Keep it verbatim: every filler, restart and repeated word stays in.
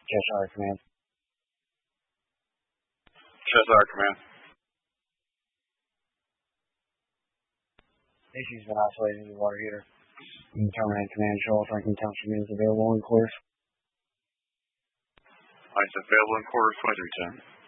Cheshire Command. Cheshire Command. Issue's been isolated in the water heater. You can terminate command. Show all Franklin Township units available in quarters. Ice available in quarters, twenty-three ten.